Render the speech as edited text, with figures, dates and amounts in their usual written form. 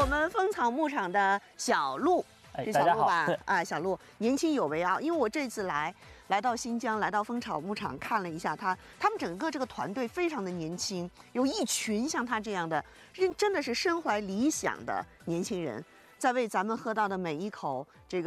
我们蜂草牧场的小鹿，是小鹿吧？啊，小鹿年轻有为啊！因为我这次来到新疆，来到蜂草牧场看了一下他们整个这个团队非常的年轻，有一群像他这样的，真的是身怀理想的年轻人，在为咱们喝到的每一口这个。